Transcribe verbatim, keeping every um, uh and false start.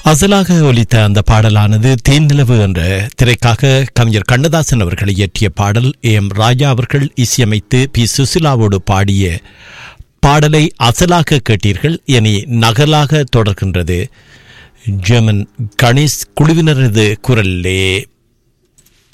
அசலாக ஒலித்த அந்த பாடலானது தேன்நிலவு என்ற திரைக்காக கவிஞர் கண்ணதாசன் அவர்கள் இயற்றிய பாடல். எம் ராஜா அவர்கள் இசையமைத்து பி சுசிலாவோடு பாடிய பாடலை அசலாக கேட்டீர்கள். இனி நகலாக தொடர்கின்றது ஜெர்மன் கணேஷ் குழுவினரது குரலிலே.